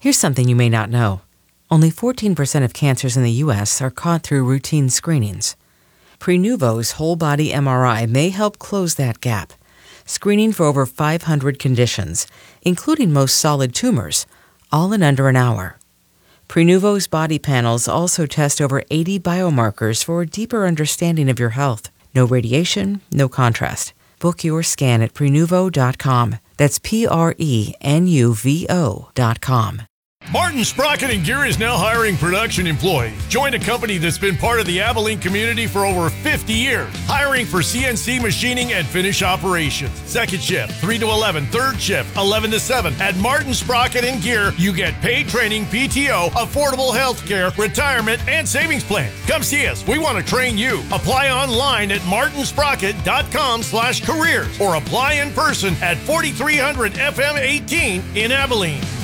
Here's something you may not know. Only 14% of cancers in the U.S. are caught through routine screenings. Prenuvo's whole-body MRI may help close that gap, screening for over 500 conditions, including most solid tumors, all in under an hour. Prenuvo's body panels also test over 80 biomarkers for a deeper understanding of your health. No radiation, no contrast. Book your scan at Prenuvo.com. That's Prenuvo.com. Martin Sprocket and Gear is now hiring production employees. Join a company that's been part of the Abilene community for over 50 years. Hiring for CNC machining and finish operations. Second shift, 3 to 11. Third shift, 11 to 7. At Martin Sprocket and Gear, you get paid training, PTO, affordable health care, retirement, and savings plans. Come see us. We want to train you. Apply online at martinsprocket.com/careers or apply in person at 4300 FM 18 in Abilene.